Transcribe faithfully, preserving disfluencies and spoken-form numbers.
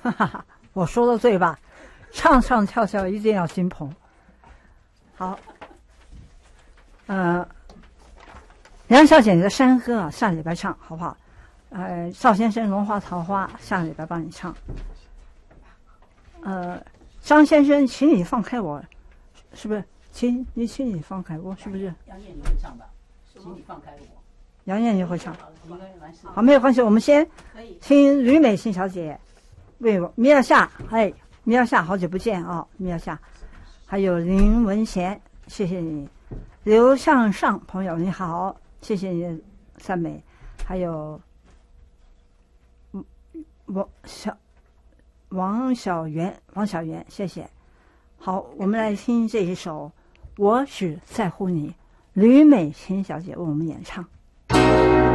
哈哈哈，我说的对吧？唱唱跳跳一定要金鹏。好，呃，梁小姐你的山歌啊，下礼拜唱好不好？呃，赵先生龙花桃花下礼拜帮你唱。呃，张先生，请你放开我，是不是？请你，请你放开我，是不是？ 杨艳你会唱吧？请你放开我。 杨艳你会唱？ 应该完事。 好，没有关系，我们先听吕美琴小姐为我米尔夏，哎，米尔夏好久不见啊、哦，米尔夏，还有林文贤，谢谢你，刘向上朋友你好，谢谢你的赞美，还有嗯王小王小元，王小元，谢谢。好，我们来听这一首《我只在乎你》，吕美琴小姐为我们演唱。